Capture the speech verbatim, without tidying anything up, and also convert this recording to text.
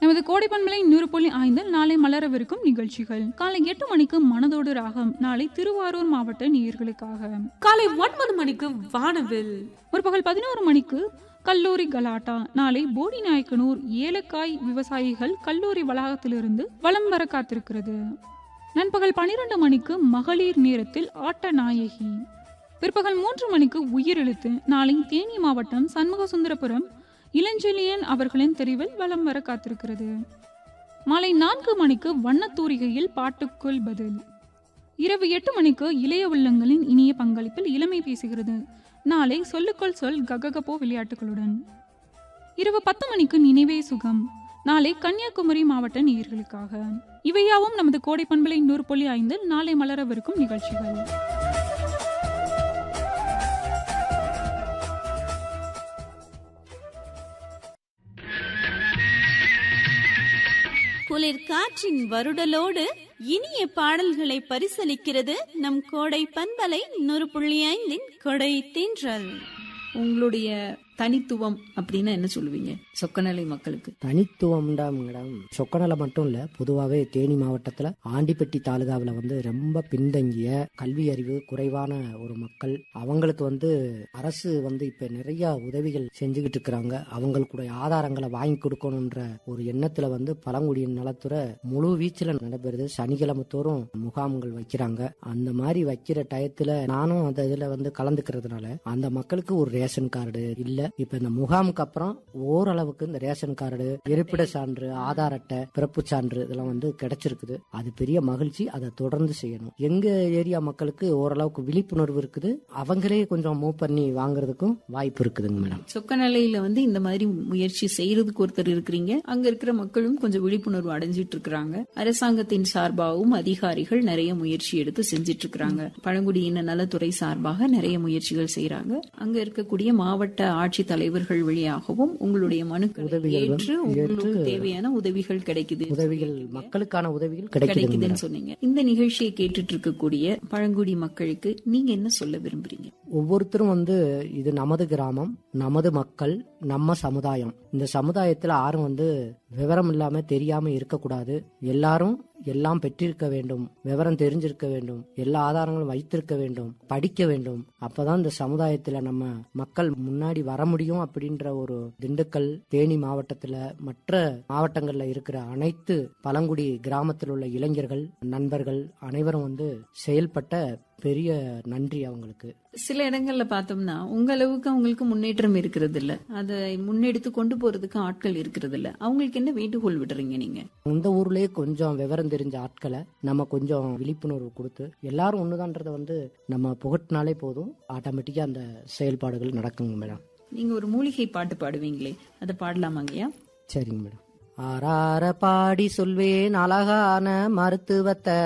நமது கோடை பண்பலை நூறு புள்ளி ஐந்தில் நாளை மலரவிருக்கும் நிகழ்ச்சிகள். காலை எட்டு மணிக்கு மனதோடு ராகம், நாளை திருவாரூர் மாவட்ட நேயர்களுக்காக. காலை ஒன்பது மணிக்கு வானவில். முற்பகல் பதினோரு மணிக்கு கல்லூரி கலாட்டா, நாளை போடி நாயக்கனூர் ஏலக்காய் விவசாயிகள் கல்லூரி வளாகத்திலிருந்து வலம் வர காத்திருக்கிறது. நண்பகல் பனிரெண்டு மணிக்கு மகளிர் நேரத்தில் ஆட்ட நாயகி. பிற்பகல் மூன்று மணிக்கு உயிரெழுத்து, நாளை தேனி மாவட்டம் சண்முக சுந்தரபுரம் இளஞ்செழியன் அவர்களின் தெரிவில் வலம் வர காத்திருக்கிறது. மாலை நான்கு மணிக்கு வண்ணத்தூரிகையில் பாட்டுக்குள் பதில். இரவு எட்டு மணிக்கு இளைய உள்ளங்களின் இனிய பங்களிப்பில் இளமை பேசுகிறது, நாளை சொல்லுக்குள் சொல் கககப்போ விளையாட்டுகளுடன். இரவு பத்து மணிக்கு நினைவே சுகம், நாளை கன்னியாகுமரி மாவட்ட நேயர்களுக்காக. இவையாவும் நமது கோடை பண்பலை நூறு புள்ளி ஐந்தில் நாளை மலரவிருக்கும் நிகழ்ச்சிகள். குளிர் காற்றின் வருடலோடு இனிய பாடல்களை பரிசளிக்கிறது நம் கோடை பண்பலை நூறு புள்ளி ஐந்தின் கொடை தென்றல். உங்களுடைய தனித்துவம் அப்படின்னா என்ன சொல்லுவீங்க சொக்கநிலை மக்களுக்கு? தனித்துவம்டா மேடம், சொக்கநிலை மட்டும் இல்ல, பொதுவாகவே தேனி மாவட்டத்துல ஆண்டிப்பட்டி தாலுகாவில் வந்து ரொம்ப பின்தங்கிய கல்வி அறிவு குறைவான ஒரு மக்கள். அவங்களுக்கு வந்து அரசு வந்து இப்ப நிறைய உதவிகள் செஞ்சுக்கிட்டு இருக்கிறாங்க. அவங்களுடைய ஆதாரங்களை வாங்கி கொடுக்கணும்ன்ற ஒரு எண்ணத்துல வந்து பழங்குடியின் நலத்துறை முழு வீச்சுல நடைபெறுது. சனிக்கிழமை தோறும் முகாம்கள் வைக்கிறாங்க. அந்த மாதிரி வைக்கிற டயத்துல நானும் அந்த இதுல வந்து கலந்துக்கிறதுனால அந்த மக்களுக்கு ஒரு ரேஷன் கார்டு இல்ல. இப்ப இந்த முகாமுக்கு அப்புறம் ஓரளவுக்கு இந்த ரேஷன் கார்டு, இருப்பிட சான்று, ஆதார் அட்டை, பிறப்பு சான்று இதெல்லாம் வந்து கிடைச்சிருக்குது. அது பெரிய மகிழ்ச்சி. அதை தொடர்ந்து செய்யணும். எங்க ஏரியா மக்களுக்கு ஓரளவுக்கு விழிப்புணர்வு இருக்குது. அவங்களே கொஞ்சம் மூவ் பண்ணி வாங்குறதுக்கும் வாய்ப்பு இருக்குதுங்க மேடம். சொக்கநிலையில வந்து இந்த மாதிரி முயற்சி செய்யறதுக்கு ஒருத்தர் இருக்கிறீங்க. அங்க இருக்கிற மக்களும் கொஞ்சம் விழிப்புணர்வு அடைஞ்சிட்டு இருக்கிறாங்க. அரசாங்கத்தின் சார்பாகவும் அதிகாரிகள் நிறைய முயற்சி எடுத்து செஞ்சிட்டு இருக்கிறாங்க. பழங்குடியின நலத்துறை சார்பாக நிறைய முயற்சிகள் செய்யறாங்க. அங்க இருக்கக்கூடிய மாவட்ட ஆட்சி தலைவர்கள் வழியாகவும் உங்களுடைய மனுக்களை ஏற்று உங்களுக்கு தேவையான உதவிகள் கிடைக்குது. உதவிகள் மக்களுக்கான உதவிகள் கிடைக்குதுன்னு சொன்னீங்க. இந்த நிகழ்ச்சியை கேட்டுட்டு இருக்கக்கூடிய பழங்குடி மக்களுக்கு நீங்க என்ன சொல்ல விரும்புறீங்க? ஒவ்வொருத்தரும் வந்து இது நமது கிராமம், நமது மக்கள், நம்ம சமுதாயம். இந்த சமுதாயத்துல யாரும் வந்து விவரம் இல்லாம தெரியாம இருக்கக்கூடாது. எல்லாரும் எல்லாம் பெற்றிருக்க வேண்டும், விவரம் தெரிஞ்சிருக்க வேண்டும், எல்லா ஆதாரங்களும் வைத்திருக்க வேண்டும், படிக்க வேண்டும். அப்பதான் இந்த சமுதாயத்துல நம்ம மக்கள் முன்னாடி வர முடியும். அப்படின்ற ஒரு திண்டுக்கல், தேனி மாவட்டத்துல மற்ற மாவட்டங்கள்ல இருக்கிற அனைத்து பழங்குடி கிராமத்தில் உள்ள இளைஞர்கள், நண்பர்கள் அனைவரும் வந்து செயல்பட்ட பெரிய நன்றி அவங்களுக்கு. சில இடங்கள்ல பார்த்தோம்னா உங்க அளவுக்கு அவங்களுக்கு முன்னேற்றம் இருக்கிறது இல்ல, அதை முன்னெடுத்து கொண்டு போறதுக்கு ஆட்கள் இருக்கிறது இல்ல. அவங்களுக்கு என்ன வேண்டுகோள் விடுறீங்க நீங்க? இந்த ஊர்லயே கொஞ்சம் விவரம் தெரிஞ்ச ஆட்களை நம்ம கொஞ்சம் விழிப்புணர்வு கொடுத்து எல்லாரும் ஒண்ணுதான்றத வந்து நம்ம புகட்டினாலே போதும், ஆட்டோமேட்டிக்கா அந்த செயல்பாடுகள் நடக்குங்க மேடம். நீங்க ஒரு மூலிகை பாட்டு பாடுவீங்களே, அதை பாடலாமாங்கய்யா? சரிங்க மேடம். ஆறார பாடி சொல்வேன் அழகான மருத்துவத்தை